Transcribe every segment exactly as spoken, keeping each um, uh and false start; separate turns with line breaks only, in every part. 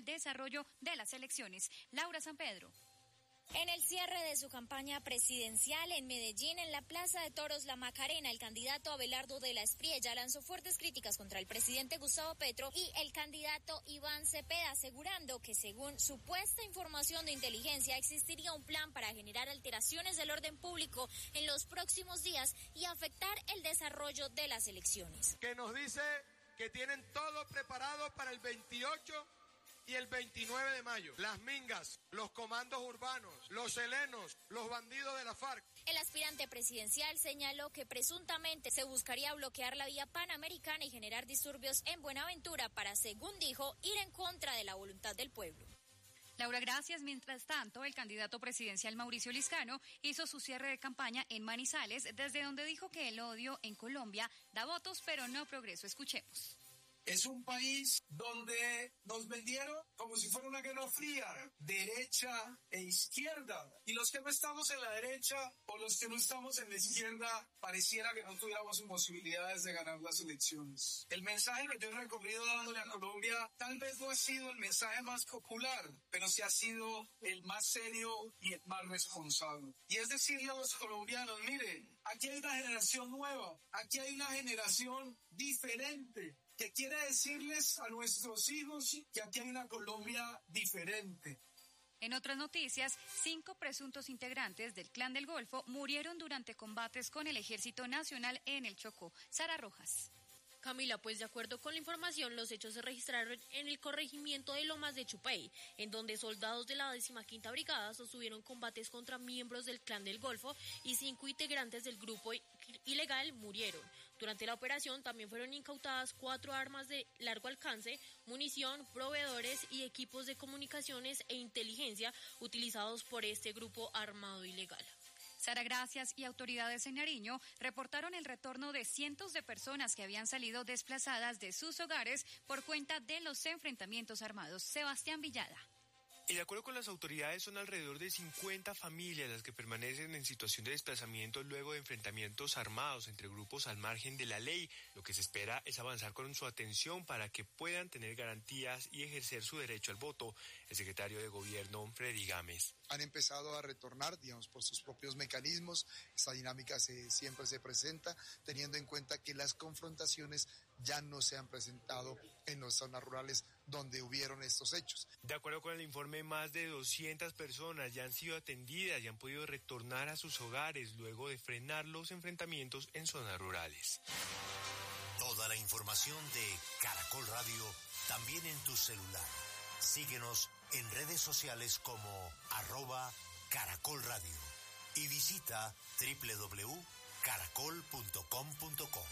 el desarrollo de las elecciones. Laura San Pedro.
En el cierre de su campaña presidencial en Medellín, en la Plaza de Toros La Macarena, el candidato Abelardo de la Espriella lanzó fuertes críticas contra el presidente Gustavo Petro y el candidato Iván Cepeda, asegurando que según supuesta información de inteligencia existiría un plan para generar alteraciones del orden público en los próximos días y afectar el desarrollo de las elecciones.
Que nos dice que tienen todo preparado para el veintiocho y el veintinueve de mayo. Las mingas, los comandos urbanos, los helenos, los bandidos de la FARC.
El aspirante presidencial señaló que presuntamente se buscaría bloquear la vía panamericana y generar disturbios en Buenaventura para, según dijo, ir en contra de la voluntad del pueblo.
Laura, gracias. Mientras tanto, el candidato presidencial Mauricio Liscano hizo su cierre de campaña en Manizales, desde donde dijo que el odio en Colombia da votos, pero no progreso. Escuchemos.
Es un país donde nos vendieron como si fuera una guerra fría, derecha e izquierda. Y los que no estamos en la derecha o los que no estamos en la izquierda, pareciera que no tuviéramos posibilidades de ganar las elecciones. El mensaje que yo he recorrido dándole a Colombia tal vez no ha sido el mensaje más popular, pero sí ha sido el más serio y el más responsable. Y es decirle a los colombianos, miren, aquí hay una generación nueva, aquí hay una generación diferente, que quiere decirles a nuestros hijos que aquí hay una Colombia diferente.
En otras noticias, cinco presuntos integrantes del Clan del Golfo murieron durante combates con el Ejército Nacional en el Chocó. Sara Rojas.
Camila, pues de acuerdo con la información, los hechos se registraron en el corregimiento de Lomas de Chupey, en donde soldados de la decimoquinta Brigada sostuvieron combates contra miembros del Clan del Golfo y cinco integrantes del grupo ilegal murieron. Durante la operación también fueron incautadas cuatro armas de largo alcance, munición, proveedores y equipos de comunicaciones e inteligencia utilizados por este grupo armado ilegal.
Sara, gracias. Y autoridades en Nariño reportaron el retorno de cientos de personas que habían salido desplazadas de sus hogares por cuenta de los enfrentamientos armados. Sebastián Villada.
Y de acuerdo con las autoridades, son alrededor de cincuenta familias las que permanecen en situación de desplazamiento luego de enfrentamientos armados entre grupos al margen de la ley. Lo que se espera es avanzar con su atención para que puedan tener garantías y ejercer su derecho al voto. El secretario de Gobierno, Freddy Gámez.
Han empezado a retornar, digamos, por sus propios mecanismos. Esta dinámica se, siempre se presenta, teniendo en cuenta que las confrontaciones ya no se han presentado en las zonas rurales donde hubieron estos hechos.
De acuerdo con el informe, más de doscientas personas ya han sido atendidas y han podido retornar a sus hogares luego de frenar los enfrentamientos en zonas rurales.
Toda la información de Caracol Radio también en tu celular. Síguenos en redes sociales como arroba Caracol Radio y visita doble u doble u doble u punto caracol punto com punto co.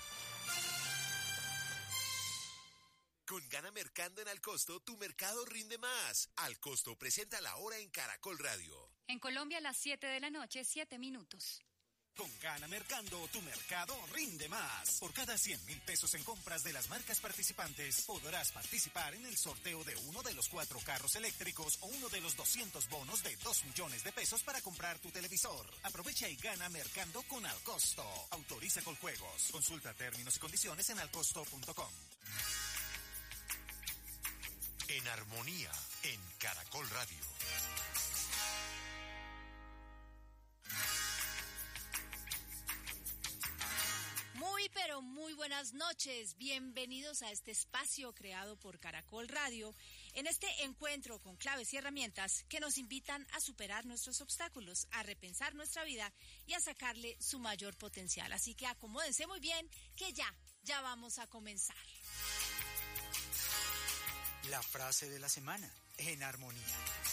Con Gana Mercando en Alcosto, tu mercado rinde más. Alcosto presenta la hora en Caracol Radio.
En Colombia a las siete de la noche, siete minutos.
Con Gana Mercando, tu mercado rinde más. Por cada cien mil pesos en compras de las marcas participantes, podrás participar en el sorteo de uno de los cuatro carros eléctricos o uno de los doscientos bonos de dos millones de pesos para comprar tu televisor. Aprovecha y gana Mercando con Alcosto. Autoriza con juegos. Consulta términos y condiciones en alcosto punto com.
En armonía, en Caracol Radio.
Muy, pero muy buenas noches. Bienvenidos a este espacio creado por Caracol Radio, en este encuentro con claves y herramientas que nos invitan a superar nuestros obstáculos, a repensar nuestra vida y a sacarle su mayor potencial. Así que acomódense muy bien, que ya, ya vamos a comenzar.
La frase de la semana, en armonía.